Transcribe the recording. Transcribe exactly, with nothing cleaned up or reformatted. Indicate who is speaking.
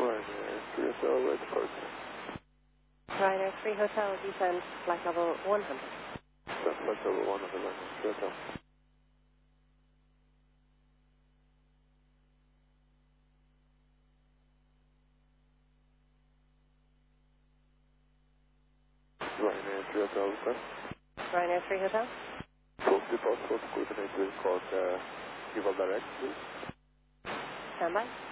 Speaker 1: Ryanair three Hotel, right first.
Speaker 2: Ryanair three Hotel, descend flight level one hundred.
Speaker 1: That's flight level one hundred, Ryanair three Hotel. Ryanair three Hotel, request.
Speaker 2: Ryanair three Hotel.
Speaker 1: Book the passport coordinator called uh, Gival Direct, please.
Speaker 2: Stand by.